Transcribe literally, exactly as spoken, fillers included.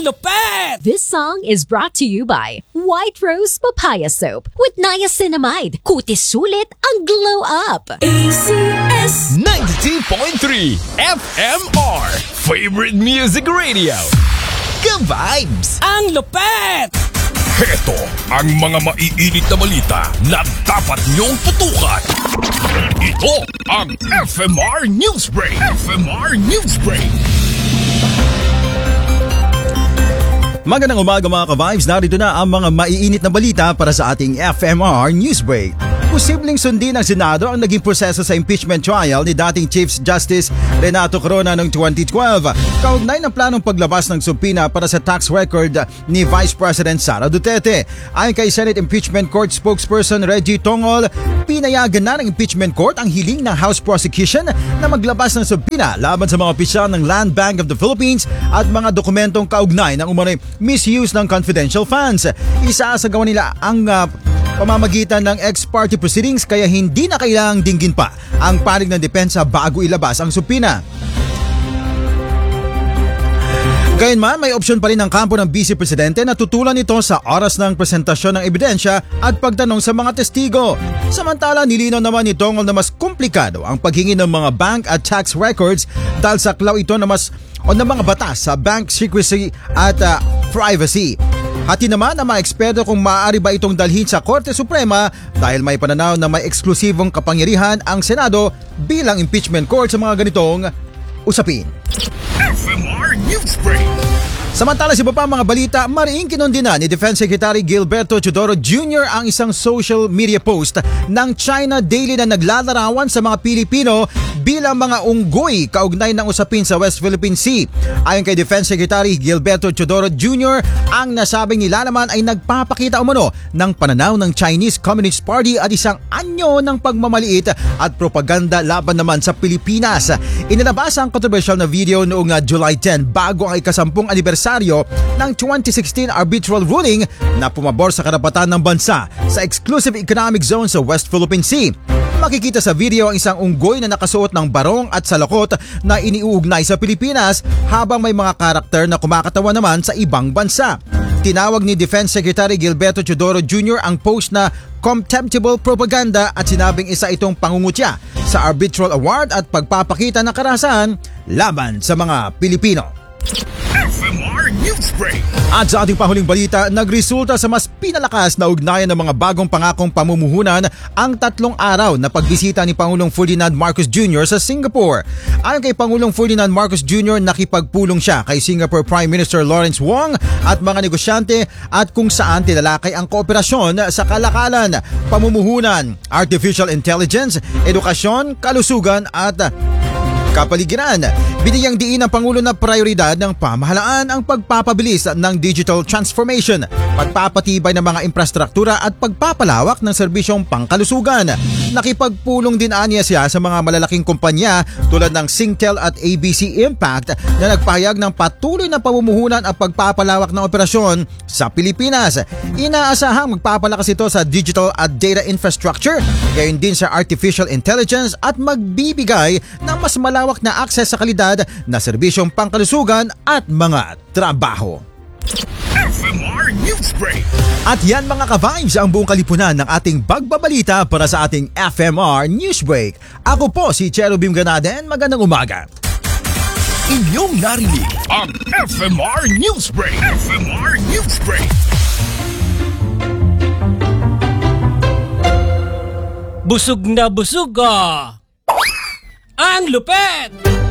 lupet! This song is brought to you by White Rose Papaya Soap with niacinamide. Kutis sulit ang glow up. A C S ninety-two point three F M R Favorite Music Radio. Ka-vibes! Ang lupet! Heto ang mga maiinit na balita na dapat niyong putukan. Ito ang F M R Newsbreak. F M R Newsbreak. Magandang umaga mga ka-vibes, narito na ang mga maiinit na balita para sa ating F M R Newsbreak. Posibleng sundin ng Senado ang naging proseso sa impeachment trial ni dating Chief Justice Renato Corona noong twenty twelve. Kaugnay ng planong paglabas ng subpoena para sa tax record ni Vice President Sara Duterte. Ayon kay Senate Impeachment Court spokesperson Reggie Tongol, pinayagan na ng impeachment court ang hiling ng House Prosecution na maglabas ng subpoena laban sa mga opisyal ng Land Bank of the Philippines at mga dokumentong kaugnay ng umano'y misuse ng confidential funds. Isaasagawa nila ang uh, pamamagitan ng ex-party proceedings kaya hindi na kailangang dinggin pa ang panig ng depensa bago ilabas ang subpoena. Gayunman, may opsyon pa rin ang kampo ng Vice Presidente na tutulan nito sa oras ng presentasyon ng ebidensya at pagtanong sa mga testigo. Samantala, nilinaw naman ni Tongol na mas komplikado ang paghingi ng mga bank at tax records dahil saklaw ito na mas o ng mga batas sa bank secrecy at uh, privacy. Hati naman ang mga eksperto kung maaari ba itong dalhin sa Korte Suprema dahil may pananaw na may eksklusibong kapangyarihan ang Senado bilang impeachment court sa mga ganitong usapin. F M R Newsbreak. Samantala sa iba pa mga balita, mariing kinundina ni Defense Secretary Gilberto Teodoro Junior ang isang social media post ng China Daily na naglalarawan sa mga Pilipino bilang mga unggoy kaugnay ng usapin sa West Philippine Sea. Ayon kay Defense Secretary Gilberto Teodoro Junior, ang nasabing nilalaman ay nagpapakita umano ng pananaw ng Chinese Communist Party at isang anyo ng pagmamaliit at propaganda laban naman sa Pilipinas. Inilabas ang kontrobersyal na video noong July tenth bago ang ikasampung anibersaryo ng twenty sixteen arbitral ruling na pumabor sa karapatan ng bansa sa Exclusive Economic Zone sa West Philippine Sea. Makikita sa video ang isang unggoy na nakasuot ng barong at salakot na iniuugnay sa Pilipinas habang may mga karakter na kumakatawa naman sa ibang bansa. Tinawag ni Defense Secretary Gilberto Teodoro Junior ang post na contemptible propaganda at sinabing isa itong pangungutya sa arbitral award at pagpapakita ng karahasan laban sa mga Pilipino. F M R Newsbreak. At sa ating pahuling balita, nagresulta sa mas pinalakas na ugnayan ng mga bagong pangakong pamumuhunan ang tatlong araw na pagbisita ni Pangulong Ferdinand Marcos Junior sa Singapore. Ayon kay Pangulong Ferdinand Marcos Junior, nakipagpulong siya kay Singapore Prime Minister Lawrence Wong at mga negosyante at kung saan tinalakay ang kooperasyon sa kalakalan, pamumuhunan, artificial intelligence, edukasyon, kalusugan at kapaligiran. Binigyang diin ng Pangulo na prioridad ng pamahalaan ang pagpapabilis ng digital transformation, pagpapatibay ng mga infrastruktura at pagpapalawak ng serbisyong pangkalusugan. Nakipagpulong din aniya siya sa mga malalaking kumpanya tulad ng Singtel at A B C Impact na nagpahayag ng patuloy na pamumuhunan at pagpapalawak ng operasyon sa Pilipinas. Inaasahang magpapalakas ito sa digital at data infrastructure, gayon din sa artificial intelligence at magbibigay ng mas malawak na akses sa kalidad na serbisyong pangkalusugan at mga trabaho. F M R Newsbreak. At yan mga ka-vibes ang buong kalipunan ng ating bagbabalita para sa ating F M R Newsbreak. Ako po si Cherubim Ganaden, magandang umaga. Inyong narinig ang F M R Newsbreak. F M R Newsbreak. Busog na busog ah! Ang lupet!